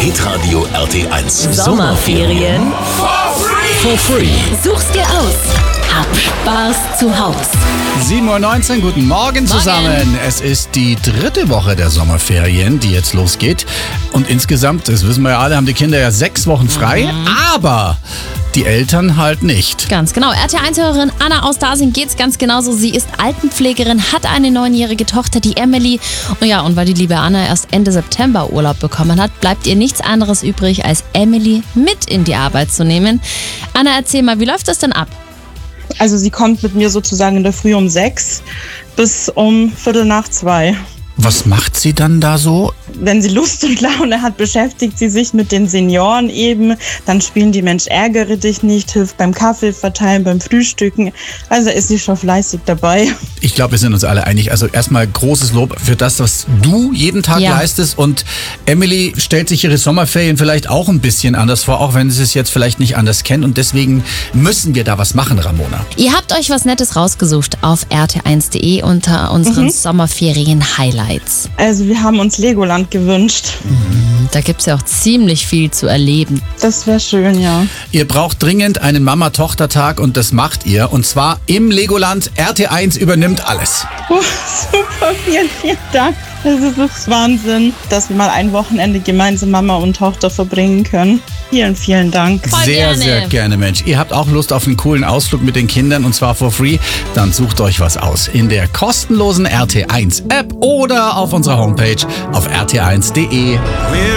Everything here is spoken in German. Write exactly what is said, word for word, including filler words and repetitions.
Hitradio R T eins Sommerferien for free. Such's dir aus. Hab Spaß zu Haus. sieben Uhr neunzehn, guten Morgen zusammen. Es ist die dritte Woche der Sommerferien, die jetzt losgeht. Und insgesamt, das wissen wir ja alle, haben die Kinder ja sechs Wochen frei. Mhm. Aber die Eltern halt nicht. Ganz genau. R T eins-Hörerin Anna aus Dasing geht's ganz genauso. Sie ist Altenpflegerin, hat eine neunjährige Tochter, die Emily. Und ja, und weil die liebe Anna erst Ende September Urlaub bekommen hat, bleibt ihr nichts anderes übrig, als Emily mit in die Arbeit zu nehmen. Anna, erzähl mal, wie läuft das denn ab? Also sie kommt mit mir sozusagen in der Früh um sechs bis um Viertel nach zwei. Was macht sie dann da so? Wenn sie Lust und Laune hat, beschäftigt sie sich mit den Senioren eben. Dann spielen die Mensch ärgere dich nicht, hilft beim Kaffee verteilen, beim Frühstücken. Also ist sie schon fleißig dabei. Ich glaube, wir sind uns alle einig. Also erstmal großes Lob für das, was du jeden Tag Ja. leistest. Und Emily stellt sich ihre Sommerferien vielleicht auch ein bisschen anders vor, auch wenn sie es jetzt vielleicht nicht anders kennt. Und deswegen müssen wir da was machen, Ramona. Ihr habt euch was Nettes rausgesucht auf r t eins punkt de unter unseren Mhm. Sommerferien-Highlights. Also wir haben uns Legoland gewünscht. Da gibt's ja auch ziemlich viel zu erleben. Das wäre schön, ja. Ihr braucht dringend einen Mama-Tochter-Tag und das macht ihr. Und zwar im Legoland. R T eins übernimmt alles. Oh, super, vielen, vielen Dank. Das ist das Wahnsinn, dass wir mal ein Wochenende gemeinsam Mama und Tochter verbringen können. Vielen, vielen Dank. Voll sehr, gerne. sehr gerne, Mensch. Ihr habt auch Lust auf einen coolen Ausflug mit den Kindern und zwar for free? Dann sucht euch was aus in der kostenlosen R T eins App oder auf unserer Homepage auf r t eins punkt de.